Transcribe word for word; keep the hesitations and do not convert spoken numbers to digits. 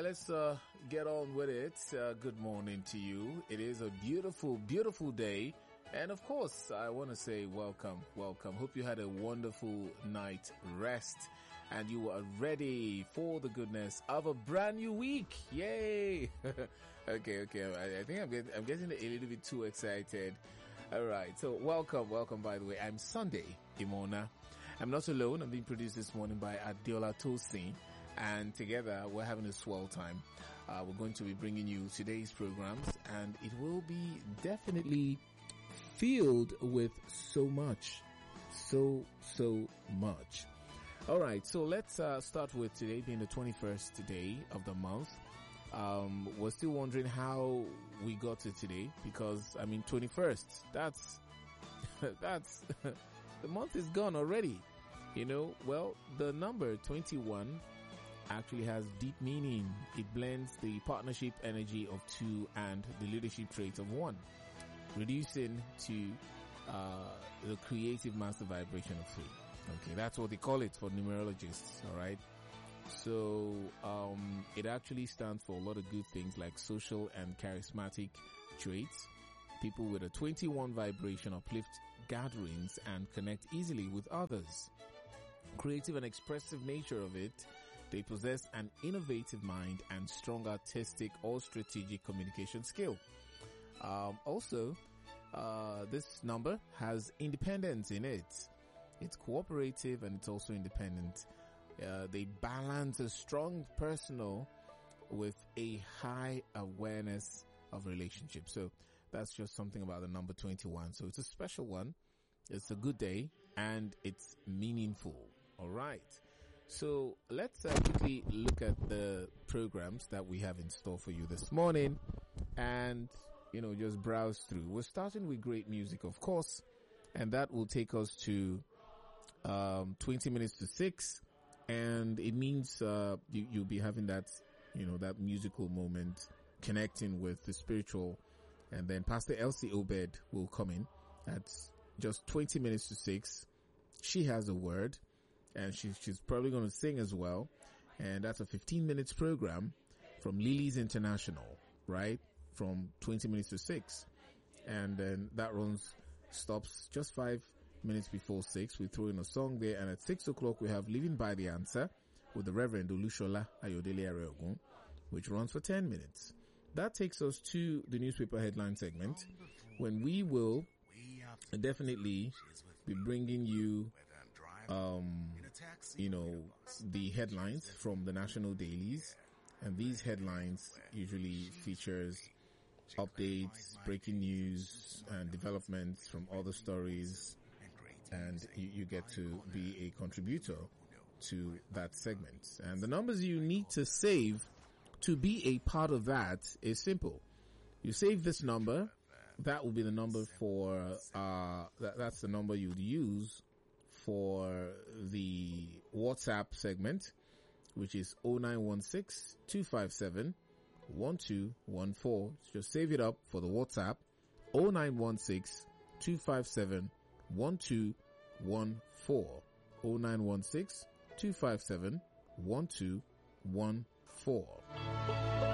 let's uh, get on with it. Uh, good morning to you. It is a beautiful, beautiful day. And of course, I want to say welcome, welcome. Hope you had a wonderful night rest and you are ready for the goodness of a brand new week. Yay! okay, okay. I, I think I'm getting, I'm getting a little bit too excited. All right. So welcome, welcome. By the way, I'm Sunday Imona. I'm not alone. I'm being produced this morning by Adiola Tosin. And together we're having a swell time. Uh, we're going to be bringing you today's programs and it will be definitely filled with so much, so, so much. All right. So let's uh, start with today being the twenty-first day of the month. Um, we're still wondering how we got to today because I mean, twenty-first, that's, that's, the month is gone already. You know, well, the number twenty-one actually has deep meaning. It blends the partnership energy of two and the leadership traits of one, reducing to uh the creative master vibration of three. Okay, that's what they call it for numerologists. All right. So um it actually stands for a lot of good things like social and charismatic traits. People with a twenty-one vibration uplift gatherings and connect easily with others. Creative and expressive nature of it, they possess an innovative mind and strong artistic or strategic communication skill. Um, also, uh, this number has independence in it. It's cooperative and it's also independent. Uh, they balance a strong personal with a high awareness of relationships. So that's just something about the number twenty-one. So it's a special one. It's a good day and it's meaningful. All right. So let's uh, quickly look at the programs that we have in store for you this morning and, you know, just browse through. We're starting with great music, of course, and that will take us to um twenty minutes to six, and it means uh you, you'll be having that, you know, that musical moment connecting with the spiritual, and then Pastor Elsie Obed will come in at just twenty minutes to six. She has a word. And she, she's probably going to sing as well. And that's a fifteen minutes program from Lily's International, right? From twenty minutes to six. And then that runs, stops just five minutes before six. We throw in a song there. And at six o'clock, we have Living by the Answer with the Reverend Olushola Ayodele Areogun, which runs for ten minutes. That takes us to the newspaper headline segment when we will definitely be bringing you um you know the headlines from the national dailies, and these headlines usually features updates, breaking news and developments from other stories, and you, you get to be a contributor to that segment. And the numbers you need to save to be a part of that is simple. You save this number. That will be the number for, uh, that, that's the number you'd use for the WhatsApp segment, which is oh nine one six, two five seven, one two one four. Just save it up for the WhatsApp, oh nine one six, two five seven, one two one four, oh nine one six, two five seven, one two one four.